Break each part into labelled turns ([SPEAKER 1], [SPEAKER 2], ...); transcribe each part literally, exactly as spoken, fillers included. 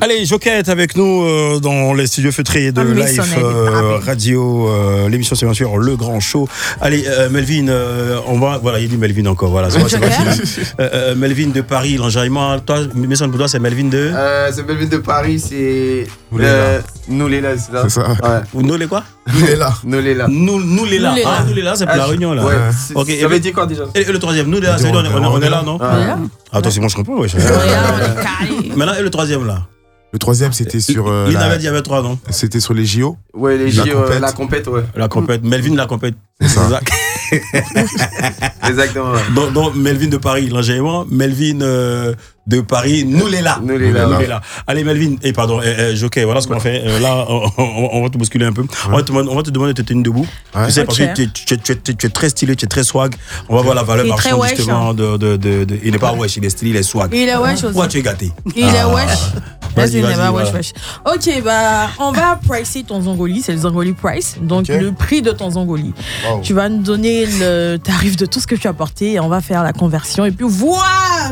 [SPEAKER 1] Allez, Joker est avec nous euh, dans les studios feutrés de Live euh, Radio. Euh, L'émission, c'est bien sûr Le Grand Show. Allez, euh, Melvin, euh, on va. Voilà, il dit Melvin encore. Voilà, c'est moi, c'est moi qui euh, euh, Melvin de Paris, l'enjaillement. Toi, Maison pour toi, c'est Melvin de.
[SPEAKER 2] Euh, c'est Melvin de Paris, c'est. Nous les là, c'est ça.
[SPEAKER 3] C'est ça.
[SPEAKER 2] Ouais.
[SPEAKER 1] Nous les quoi?
[SPEAKER 3] Nous les là.
[SPEAKER 2] Nous les là.
[SPEAKER 1] Nous, nous les là.
[SPEAKER 4] Nous les là.
[SPEAKER 1] Ah, nous les là, c'est pour
[SPEAKER 2] Ah,
[SPEAKER 1] la réunion là.
[SPEAKER 2] Ouais.
[SPEAKER 1] Ok.
[SPEAKER 2] Ça veut dire quoi déjà?
[SPEAKER 1] Et, et le troisième, nous les là, c'est on, on, on est là, non?
[SPEAKER 2] Ah.
[SPEAKER 1] Attends, c'est moi je comprends, ouais. Maintenant, et le troisième là?
[SPEAKER 3] Le troisième, c'était sur. Euh,
[SPEAKER 1] il
[SPEAKER 3] la...
[SPEAKER 1] avait dit, il y avait trois, non?
[SPEAKER 3] C'était sur les J O.
[SPEAKER 2] Ouais, les
[SPEAKER 3] La
[SPEAKER 2] J O,
[SPEAKER 3] compète.
[SPEAKER 2] la compète, ouais.
[SPEAKER 1] La compète. Melvin, la compète.
[SPEAKER 3] C'est ça.
[SPEAKER 2] Exactement. Ouais.
[SPEAKER 1] Donc, donc, Melvin de Paris, l'enjaillement. Melvin euh, de Paris, nous les là.
[SPEAKER 2] Nous les là.
[SPEAKER 1] Nous les là. Allez, Melvin, et pardon, eh, eh, Joker, voilà ce qu'on fait. Euh, là, on, on, on va te bousculer un peu. Ouais. On, va te, on va te demander de te tenir debout.
[SPEAKER 3] Ouais.
[SPEAKER 1] Tu sais,
[SPEAKER 4] Ok.
[SPEAKER 1] parce que tu, tu, tu, tu, tu es très stylé, tu es très swag. On va voir la valeur
[SPEAKER 4] Il est très
[SPEAKER 1] marchande,
[SPEAKER 4] wesh,
[SPEAKER 1] justement.
[SPEAKER 4] hein.
[SPEAKER 1] De, de, de, de, il n'est pas wesh, il est stylé, il est swag.
[SPEAKER 4] Il est wesh aussi.
[SPEAKER 1] Pourquoi tu es gâté?
[SPEAKER 4] Il est
[SPEAKER 1] Ah.
[SPEAKER 4] wesh.
[SPEAKER 1] Vas-y,
[SPEAKER 4] Vas-y,
[SPEAKER 1] vas-y,
[SPEAKER 4] vas wesh,
[SPEAKER 1] voilà.
[SPEAKER 4] wesh. Ok, bah, on va pricer ton Zangoli. C'est le Zangoli Price. Donc,
[SPEAKER 3] Ok.
[SPEAKER 4] le prix de ton Zangoli.
[SPEAKER 3] Wow.
[SPEAKER 4] Tu vas nous donner le tarif de tout ce que tu as porté et on va faire la conversion et puis voir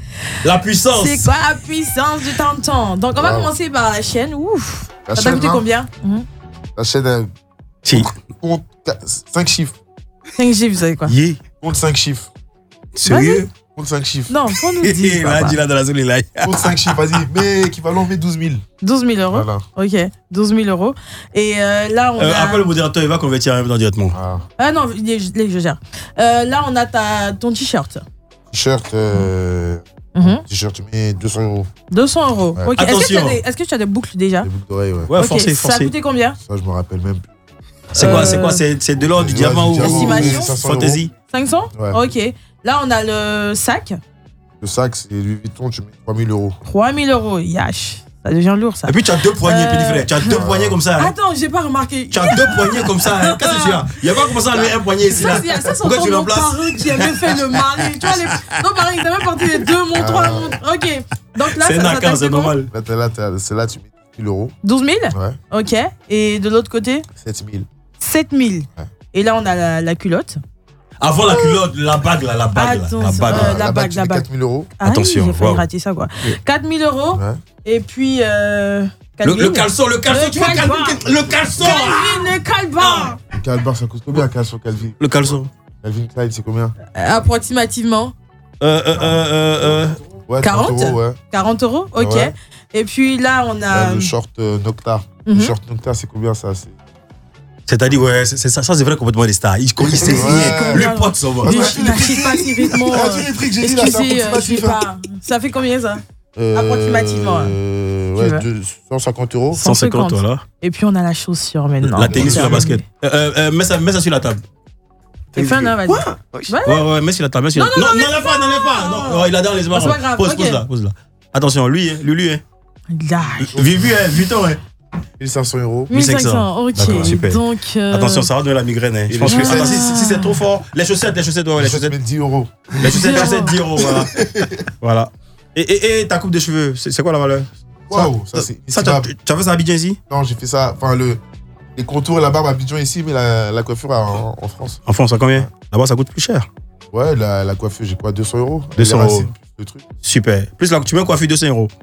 [SPEAKER 1] La puissance.
[SPEAKER 4] c'est quoi la puissance du temps-temps. Donc, on va
[SPEAKER 3] Wow.
[SPEAKER 4] commencer par la chaîne. Ouf.
[SPEAKER 3] La
[SPEAKER 4] Ça t'a
[SPEAKER 3] chaîne,
[SPEAKER 4] coûté
[SPEAKER 3] là,
[SPEAKER 4] combien Mhm.
[SPEAKER 3] La chaîne, elle
[SPEAKER 1] Si.
[SPEAKER 3] compte cinq chiffres.
[SPEAKER 4] cinq G, vous savez quoi?
[SPEAKER 1] Yeah.
[SPEAKER 3] Compte cinq chiffres.
[SPEAKER 1] Sérieux?
[SPEAKER 3] Compte cinq chiffres.
[SPEAKER 4] Non, faut nous
[SPEAKER 1] Il
[SPEAKER 4] dire.
[SPEAKER 1] a
[SPEAKER 4] papa.
[SPEAKER 1] dit là dans la zone, il a.
[SPEAKER 3] Compte cinq chiffres, vas-y. Mais équivalent, mais douze mille.
[SPEAKER 4] douze mille euros.
[SPEAKER 3] Voilà.
[SPEAKER 4] Ok, douze mille euros. Et euh, là, on
[SPEAKER 1] Euh,
[SPEAKER 4] a.
[SPEAKER 1] Appelle le modérateur, il va convertir en même temps directement.
[SPEAKER 3] Ah.
[SPEAKER 4] Ah non, je, je- je gère. Euh, là, on a ta, ton t-shirt.
[SPEAKER 3] T-shirt, euh,
[SPEAKER 4] Mhm.
[SPEAKER 3] t-shirt, tu mets deux cents euros.
[SPEAKER 4] deux cents euros.
[SPEAKER 3] Ouais.
[SPEAKER 4] Ok. Est-ce que, tu as
[SPEAKER 1] Attention.
[SPEAKER 4] des, est-ce que tu as des boucles déjà?
[SPEAKER 3] Les boucles d'oreilles, ouais.
[SPEAKER 1] Ouais,
[SPEAKER 4] Ok,
[SPEAKER 1] forcez,
[SPEAKER 4] ça a
[SPEAKER 1] forcez.
[SPEAKER 4] coûté combien?
[SPEAKER 3] Ça, je me rappelle même plus.
[SPEAKER 1] C'est quoi,
[SPEAKER 4] Euh,
[SPEAKER 1] c'est quoi? C'est c'est de l'or, du
[SPEAKER 3] Ouais,
[SPEAKER 1] diamant
[SPEAKER 3] du
[SPEAKER 1] ou
[SPEAKER 3] diamant,
[SPEAKER 4] Estimation
[SPEAKER 3] oui, cinq cents euros.
[SPEAKER 1] fantasy?
[SPEAKER 4] cinq cents?
[SPEAKER 3] Ouais.
[SPEAKER 4] Ok. Là, on a le sac.
[SPEAKER 3] Le sac, c'est Louis Vuitton, tu mets trois mille euros.
[SPEAKER 4] trois mille euros. Yash. Ça devient lourd, ça.
[SPEAKER 1] Et puis tu as deux poignées,
[SPEAKER 4] Euh,
[SPEAKER 1] petit frère. Tu as deux poignées comme ça. hein.
[SPEAKER 4] Attends, j'ai pas remarqué.
[SPEAKER 1] Tu as deux poignées comme ça. hein. Qu'est-ce que tu as? Il n'y a pas commencé à lever un poignet ici.
[SPEAKER 4] Ça,
[SPEAKER 1] Là.
[SPEAKER 4] c'est ça, ce
[SPEAKER 1] Pourquoi
[SPEAKER 4] sont
[SPEAKER 1] tu
[SPEAKER 4] nos
[SPEAKER 1] remplaces?
[SPEAKER 4] parents qui avaient fait le mari. Tu vois, les... nos parents, ils avaient porté les deux montres, trois montres. Ok. Donc là,
[SPEAKER 1] C'est
[SPEAKER 4] ça, ça
[SPEAKER 1] naquin,
[SPEAKER 4] t'a
[SPEAKER 1] c'est
[SPEAKER 4] coûté
[SPEAKER 1] normal.
[SPEAKER 3] Là, t'es là, t'es- c'est là, tu mets douze mille euros.
[SPEAKER 4] douze mille?
[SPEAKER 3] Ouais.
[SPEAKER 4] Ok. Et de l'autre côté?
[SPEAKER 3] sept mille.
[SPEAKER 4] sept mille.
[SPEAKER 3] Ouais.
[SPEAKER 4] Et là, on a la, la culotte.
[SPEAKER 1] Avant la culotte, la bague là, la bague là.
[SPEAKER 4] Attends,
[SPEAKER 1] La bague
[SPEAKER 4] euh,
[SPEAKER 1] là.
[SPEAKER 4] la bague,
[SPEAKER 3] tu
[SPEAKER 4] la
[SPEAKER 3] mets
[SPEAKER 4] bague.
[SPEAKER 3] quatre mille euros.
[SPEAKER 4] Ah,
[SPEAKER 1] Attention,
[SPEAKER 4] j'ai failli
[SPEAKER 1] wow.
[SPEAKER 4] rater ça, quoi.
[SPEAKER 1] Oui.
[SPEAKER 4] quatre mille euros.
[SPEAKER 3] Ouais.
[SPEAKER 4] Et puis. Euh,
[SPEAKER 1] Le,
[SPEAKER 4] Calvin.
[SPEAKER 1] le caleçon, le caleçon,
[SPEAKER 4] Le
[SPEAKER 1] tu vois,
[SPEAKER 4] calbar.
[SPEAKER 1] Calvin, le caleçon.
[SPEAKER 4] Calvin, le calbar.
[SPEAKER 3] Calbar, ça coûte combien, Calvin Calvin
[SPEAKER 1] Le caleçon.
[SPEAKER 3] Calvin Klein, c'est combien?
[SPEAKER 4] Euh, Approximativement
[SPEAKER 1] Euh, euh, euh, euh,
[SPEAKER 3] Ouais,
[SPEAKER 4] quarante
[SPEAKER 3] trente euros, ouais.
[SPEAKER 4] quarante euros. Ok.
[SPEAKER 3] Ouais.
[SPEAKER 4] Et puis là, on a.
[SPEAKER 3] Là, le short euh, Nocta.
[SPEAKER 4] Mhm.
[SPEAKER 3] Le short Nocta, c'est combien ça? C'est
[SPEAKER 1] C'est-à-dire, ouais, c'est c'est ça, ça c'est vrai complètement des stars. Il, il sait
[SPEAKER 3] Ouais.
[SPEAKER 1] rien. Lui, pote, ça va.
[SPEAKER 3] Ouais.
[SPEAKER 4] Je n'achète pas si vêtements.
[SPEAKER 3] Ah,
[SPEAKER 4] euh,
[SPEAKER 3] tous les prix que j'ai dit là, c'est
[SPEAKER 4] Excusez, euh, je sais
[SPEAKER 3] approximatif. hein.
[SPEAKER 4] pas. Ça fait combien ça?
[SPEAKER 3] Euh,
[SPEAKER 4] Approximativement,
[SPEAKER 3] euh,
[SPEAKER 4] Tu
[SPEAKER 3] Ouais,
[SPEAKER 4] veux
[SPEAKER 3] deux cent cinquante euros.
[SPEAKER 1] cent cinquante, voilà.
[SPEAKER 4] Et puis on a la chaussure maintenant.
[SPEAKER 1] La tennis sur la
[SPEAKER 4] Donc,
[SPEAKER 1] basket. Euh, euh, euh, mets, ça, mets ça sur la table.
[SPEAKER 4] C'est fun, hein, vas-y. Ouais.
[SPEAKER 1] Ouais, ouais, mets sur la table. Mets sur la... Non, non, n'enlève pas, n'enlève pas. Non, ouais, il a dans les mains.
[SPEAKER 4] c'est pas grave,
[SPEAKER 1] Pose,
[SPEAKER 4] ok.
[SPEAKER 1] pose là, pose là. Attention, lui, hein, lui, lui, hein.
[SPEAKER 4] Là.
[SPEAKER 1] Vivu, hein, Vuitton, hein.
[SPEAKER 3] mille cinq cents euros.
[SPEAKER 4] mille cinq cents, ok.
[SPEAKER 1] D'accord, super.
[SPEAKER 4] Donc. euh,
[SPEAKER 1] Attention, ça va donner la migraine. Hein. Je
[SPEAKER 3] Et
[SPEAKER 1] pense
[SPEAKER 3] les
[SPEAKER 1] que
[SPEAKER 3] chaussettes.
[SPEAKER 1] attends, si, si c'est trop fort, les chaussettes, les chaussettes, ouais, ouais, les
[SPEAKER 3] Les chaussettes,
[SPEAKER 1] chaussettes,
[SPEAKER 3] dix euros.
[SPEAKER 1] les chaussettes, les
[SPEAKER 4] dix
[SPEAKER 1] chaussettes, dix euros, voilà. Voilà. Et, et, et ta coupe de cheveux, c'est c'est quoi la valeur?
[SPEAKER 3] Waouh, ça c'est
[SPEAKER 1] Ça, tu as-
[SPEAKER 3] estimable.
[SPEAKER 1] tu as fait ça à Abidjan ici?
[SPEAKER 3] Non, j'ai fait ça. Enfin, le, les contours et la barbe à Abidjan ici, mais la, la coiffure en, en France.
[SPEAKER 1] En France, à combien? Là-bas, ça coûte plus cher.
[SPEAKER 3] Ouais, la, la coiffure, j'ai quoi, deux cents euros?
[SPEAKER 1] deux cents
[SPEAKER 3] Les
[SPEAKER 1] euros.
[SPEAKER 3] racines, plus le truc.
[SPEAKER 1] Super. Plus là, tu mets un coiffure deux cents euros.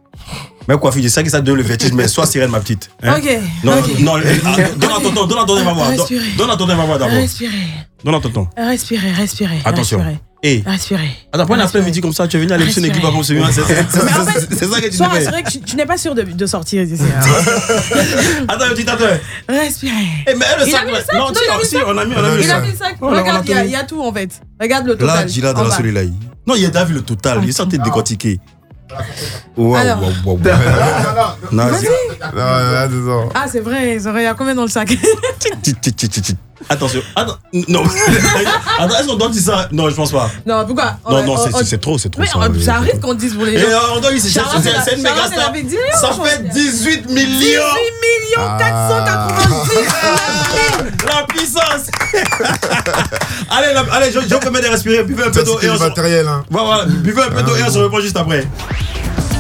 [SPEAKER 1] Mets coiffure, c'est ça qui ça donne le vertige, mais sois sirène, ma petite. Hein?
[SPEAKER 4] Ok.
[SPEAKER 1] Non,
[SPEAKER 4] ok.
[SPEAKER 1] non, euh, ah, donne à tonton, donne à tonton, va voir. Donne-
[SPEAKER 4] Respirez.
[SPEAKER 1] Donne à tonton, va voir d'abord.
[SPEAKER 4] Respirez.
[SPEAKER 1] Donne à tonton.
[SPEAKER 4] Respirez, respirez.
[SPEAKER 1] Attention.
[SPEAKER 4] Respirez.
[SPEAKER 1] Et,
[SPEAKER 4] Respirez.
[SPEAKER 1] attends, pas un
[SPEAKER 4] Respirez.
[SPEAKER 1] après-midi comme ça, tu es venu à l'émission
[SPEAKER 4] Respirez.
[SPEAKER 1] d'équipe avant celui-là. C'est c'est- c'est-
[SPEAKER 4] Mais en fait,
[SPEAKER 1] c'est- c'est ça que tu
[SPEAKER 4] Sois
[SPEAKER 1] fais.
[SPEAKER 4] rassuré que tu, tu n'es pas sûr de, de sortir d'ici. hein.
[SPEAKER 1] Attends, petit attends.
[SPEAKER 4] Respirez.
[SPEAKER 1] Eh, mais le
[SPEAKER 4] Il a
[SPEAKER 1] sac,
[SPEAKER 4] mis le
[SPEAKER 1] là.
[SPEAKER 4] sac,
[SPEAKER 1] Non,
[SPEAKER 4] non,
[SPEAKER 1] si,
[SPEAKER 4] il a
[SPEAKER 1] oh,
[SPEAKER 4] mis le
[SPEAKER 1] si,
[SPEAKER 4] sac.
[SPEAKER 1] on a mis, on a mis
[SPEAKER 3] Il
[SPEAKER 1] le
[SPEAKER 4] Il a
[SPEAKER 1] sac.
[SPEAKER 4] mis le sac.
[SPEAKER 1] Oh, là, on a
[SPEAKER 4] Regarde, il y, a-
[SPEAKER 1] tenu.
[SPEAKER 4] il y a tout en fait. Regarde le
[SPEAKER 1] Là,
[SPEAKER 4] total.
[SPEAKER 1] dis là dans
[SPEAKER 4] En
[SPEAKER 1] la
[SPEAKER 4] bas.
[SPEAKER 1] celui-là. Non, il a déjà vu le total. Il est sorti de décortiquer. Waouh,
[SPEAKER 4] Alors.
[SPEAKER 1] waouh, waouh. Non,
[SPEAKER 4] Vas-y.
[SPEAKER 3] Non, là, deux ans.
[SPEAKER 4] Ah, c'est vrai, il y a combien dans le sac?
[SPEAKER 1] Tit, tit, tit, tit, tit. Attention, attends, non. Attends, est-ce qu'on doit dire ça? Non, je pense pas.
[SPEAKER 4] Non, pourquoi?
[SPEAKER 1] Non,
[SPEAKER 4] On-
[SPEAKER 1] non,
[SPEAKER 4] on-
[SPEAKER 1] c'est-
[SPEAKER 4] on-
[SPEAKER 1] c'est c'est trop, c'est trop.
[SPEAKER 4] Mais
[SPEAKER 1] ça,
[SPEAKER 4] on-
[SPEAKER 1] oui,
[SPEAKER 4] ça
[SPEAKER 1] c'est
[SPEAKER 4] arrive
[SPEAKER 1] trop.
[SPEAKER 4] qu'on dise pour les
[SPEAKER 1] Et
[SPEAKER 4] gens.
[SPEAKER 1] euh, on doit dire, c'est c'est-
[SPEAKER 4] Charlotte,
[SPEAKER 1] c'est-
[SPEAKER 4] elle a-
[SPEAKER 1] c'est une méga
[SPEAKER 4] Charlotte, elle
[SPEAKER 1] star.
[SPEAKER 4] avait dix millions,
[SPEAKER 1] Ça
[SPEAKER 4] je
[SPEAKER 1] fait
[SPEAKER 4] pense.
[SPEAKER 1] dix-huit millions.
[SPEAKER 4] dix-huit millions quatre cent quatre-vingt-dix.
[SPEAKER 1] La puissance. Allez, la- allez, je, je vous permets de respirer. Buvez un peu
[SPEAKER 3] Ça,
[SPEAKER 1] d'eau
[SPEAKER 3] c'était
[SPEAKER 1] et
[SPEAKER 3] du
[SPEAKER 1] on se...
[SPEAKER 3] matériel, hein.
[SPEAKER 1] Voilà, voilà, buvez un peu d'eau et on se reprend juste après.